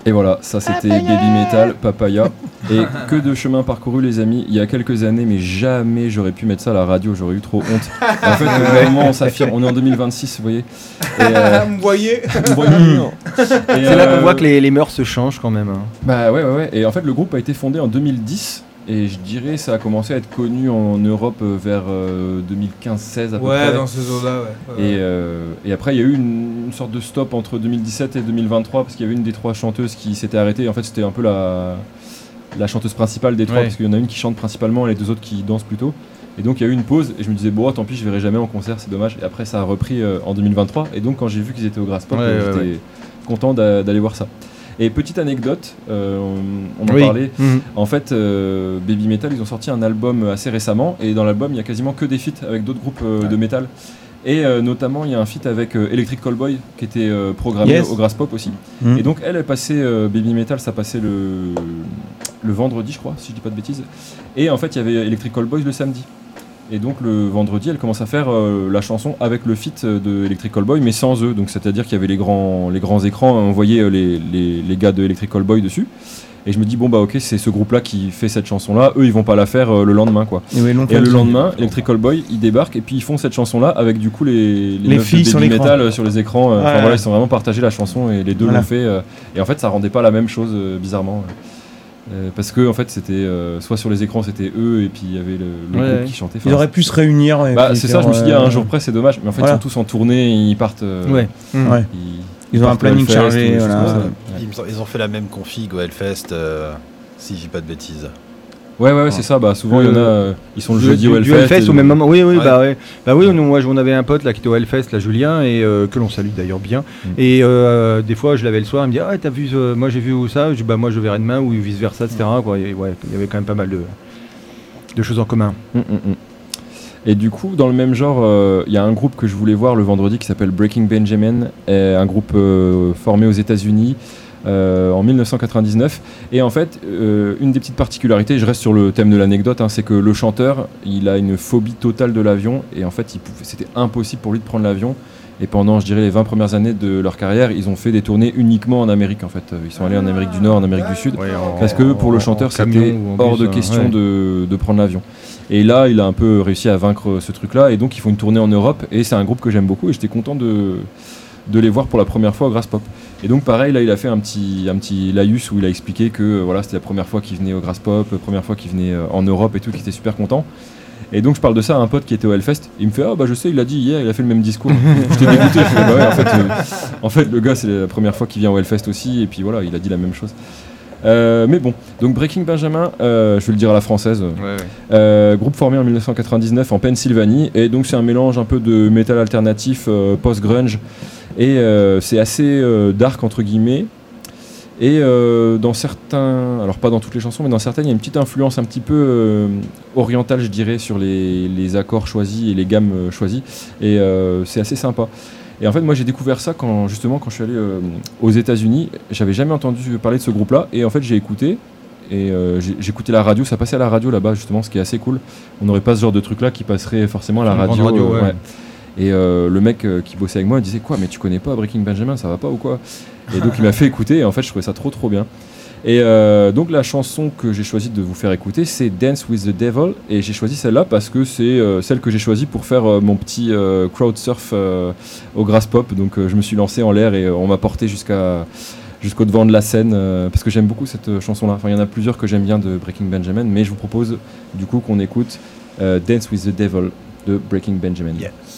Et voilà, ça c'était Baby Metal, Papaya. Et que de chemin parcouru les amis, il y a quelques années, mais jamais j'aurais pu mettre ça à la radio, j'aurais eu trop honte. En fait, vraiment on s'affirme, on est en 2026, vous voyez. Vous voyez non. C'est là qu'on voit que les mœurs se changent quand même. Hein. Bah ouais. Et en fait le groupe a été fondé en 2010. Et je dirais ça a commencé à être connu en Europe vers 2015-16 à peu près. Ouais, dans ces eaux-là, ouais. Et après, il y a eu une sorte de stop entre 2017 et 2023 parce qu'il y avait une des trois chanteuses qui s'était arrêtée. En fait, c'était un peu la chanteuse principale des trois parce qu'il y en a une qui chante principalement et les deux autres qui dansent plutôt. Et donc, il y a eu une pause et je me disais, bon, tant pis, je verrai jamais en concert, c'est dommage. Et après, ça a repris en 2023. Et donc, quand j'ai vu qu'ils étaient au Graspop, j'étais content d'aller voir ça. Et petite anecdote, on en parlait, en fait Baby Metal ils ont sorti un album assez récemment et dans l'album il y a quasiment que des feats avec d'autres groupes de métal et notamment il y a un feat avec Electric Callboy qui était programmé au Graspop aussi et donc elle passait Baby Metal ça passait le vendredi je crois si je dis pas de bêtises et en fait il y avait Electric Callboy le samedi. Et donc le vendredi, elle commence à faire la chanson avec le feat de Electric Callboy, mais sans eux. Donc c'est-à-dire qu'il y avait les grands écrans, on voyait les gars de Electric Callboy dessus. Et je me dis bon bah ok, c'est ce groupe-là qui fait cette chanson-là. Eux ils vont pas la faire le lendemain quoi. Et le lendemain, Electric Callboy ils débarquent et puis ils font cette chanson-là avec du coup les filles de sur Baby l'écran. Metal sur les écrans. Voilà, ils sont vraiment partagé la chanson et les deux l'ont fait. Et en fait ça rendait pas la même chose bizarrement. Parce que en fait c'était soit sur les écrans c'était eux et puis il y avait le groupe qui chantait. Ils auraient pu se réunir. C'est ça, je me suis dit à un jour près c'est dommage, mais en fait ils sont tous en tournée, ils partent. Ils ont un planning chargé. Ils ont fait la même config au Hellfest, si je dis pas de bêtises. Ouais, c'est ça. Bah, souvent, il y en a, ils sont le jeudi au Hellfest au même moment. Oui, moi, on avait un pote là qui était au Hellfest, là, Julien, et que l'on salue d'ailleurs bien. Et des fois, je l'avais le soir, il me dit t'as vu, moi j'ai vu où ça. Je dis moi je verrai demain ou vice versa, etc. Quoi. Et, il y avait quand même pas mal de choses en commun. Et du coup, dans le même genre, il y a un groupe que je voulais voir le vendredi qui s'appelle Breaking Benjamin, un groupe formé aux États-Unis. En 1999 et en fait une des petites particularités, je reste sur le thème de l'anecdote, c'est que le chanteur il a une phobie totale de l'avion et en fait c'était impossible pour lui de prendre l'avion et pendant je dirais les 20 premières années de leur carrière ils ont fait des tournées uniquement en Amérique en fait, ils sont allés en Amérique du Nord, en Amérique du Sud parce que pour le chanteur c'était hors de question de prendre l'avion et là il a un peu réussi à vaincre ce truc là et donc ils font une tournée en Europe et c'est un groupe que j'aime beaucoup et j'étais content de les voir pour la première fois au Graspop. Et donc pareil, là il a fait un petit laïus où il a expliqué que voilà, c'était la première fois qu'il venait au Graspop, première fois qu'il venait en Europe et tout, qu'il était super content. Et donc je parle de ça à un pote qui était au Hellfest, il me fait je sais, il l'a dit hier, il a fait le même discours. J'étais dégoûté, en fait le gars c'est la première fois qu'il vient au Hellfest aussi et puis voilà, il a dit la même chose. Mais bon, donc Breaking Benjamin, je vais le dire à la française, groupe formé en 1999 en Pennsylvanie et donc c'est un mélange un peu de métal alternatif post-grunge et c'est assez dark entre guillemets et dans certains, alors pas dans toutes les chansons mais dans certaines il y a une petite influence un petit peu orientale je dirais sur les accords choisis et les gammes choisies et c'est assez sympa. Et en fait, moi j'ai découvert ça quand je suis allé aux États-Unis. J'avais jamais entendu parler de ce groupe-là. Et en fait, j'ai écouté. Et j'ai écouté la radio. Ça passait à la radio là-bas, justement, ce qui est assez cool. On n'aurait pas ce genre de truc-là qui passerait forcément à la radio. Et le mec qui bossait avec moi il disait quoi, mais tu connais pas Breaking Benjamin, ça va pas ou quoi? Et donc il m'a fait écouter. Et en fait, je trouvais ça trop bien. Et donc la chanson que j'ai choisi de vous faire écouter c'est Dance with the Devil et j'ai choisi celle-là parce que c'est celle que j'ai choisie pour faire mon petit crowd surf au Graspop, donc je me suis lancé en l'air et on m'a porté jusqu'au devant de la scène parce que j'aime beaucoup cette chanson-là. Enfin il y en a plusieurs que j'aime bien de Breaking Benjamin mais je vous propose du coup qu'on écoute Dance with the Devil de Breaking Benjamin. Yes.